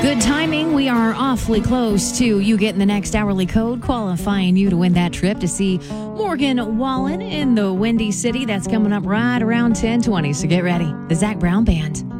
Good timing. We are awfully close to you getting the next hourly code, qualifying you to win that trip to see Morgan Wallen in the Windy City. That's coming up right around 10:20. So get ready. The Zach Brown Band.